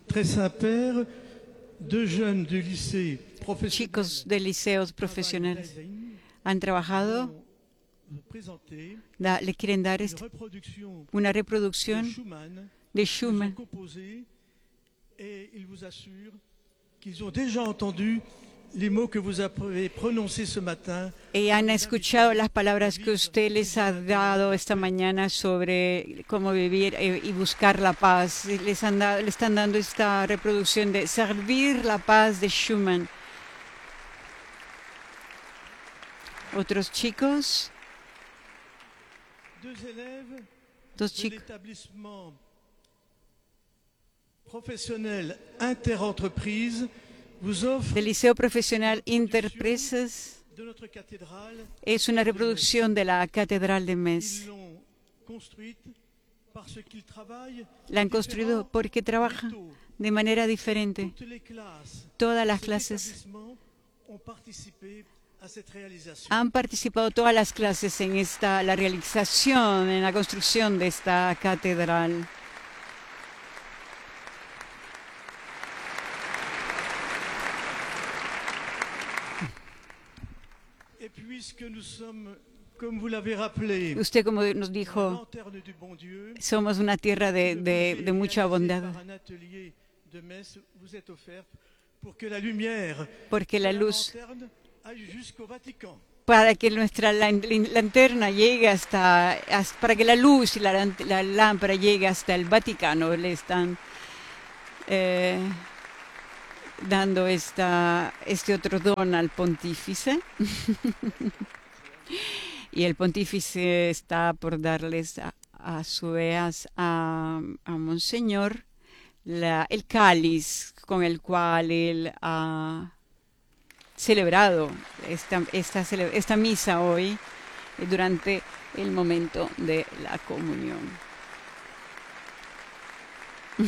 Très Saint-Père, deux jeunes du lycée professionnel chicos de liceos profesionales han trabajado, présenté le quieren dar une reproduction una de reproducción Schumann de qu'ils ont Schumann. composé et ils vous assurent qu'ils ont déjà entendu les mots que vous avez prononcés ce matin. Y han escuchado las palabras que usted les ha dado esta mañana sobre cómo vivir y buscar la paz. Le están dando esta reproducción de Servir la paz de Schumann. Otros chicos, Deux élèves dos de chicos l'établissement professionnel Interentreprise vous offrent del Liceo Profesional Interpresas. de notre cathédrale. Es una reproducción de la Catedral de Ils Metz. l'ont construite parce qu'ils travaillent La han construido porque trabaja de manera diferente. toutes les classes. Todas las Cet clases établissement ont participé à cette réalisation. han participado, todas las clases en la realización, en la construcción de esta catedral. Et puisque nous sommes, comme vous l'avez rappelé, Usted, como nos la dijo, lanterne du bon Dieu, somos una tierra de mucha bondad, par un atelier de Metz vous est offerte pour que la lumière porque de la la luz, lanterne aille jusqu'au Vatican. para que nuestra lanterna llegue para que la luz y la lámpara llegue hasta el Vaticano, le están dando este otro don al pontífice. Y el pontífice está por darles a su vez a Monseñor el cáliz con el cual él ha celebrado esta misa hoy durante el momento de la comunión.